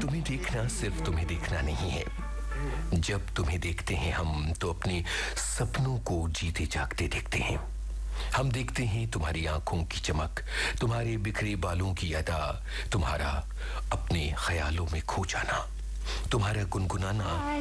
तुम्हें देखना सिर्फ तुम्हें देखना नहीं है। जब तुम्हें देखते हैं हम तो अपने सपनों को जीते जागते देखते हैं। हम देखते हैं तुम्हारी आंखों की चमक, तुम्हारे बिखरे बालों की अदा, तुम्हारा अपने ख्यालों में खो जाना, तुम्हारा गुनगुनाना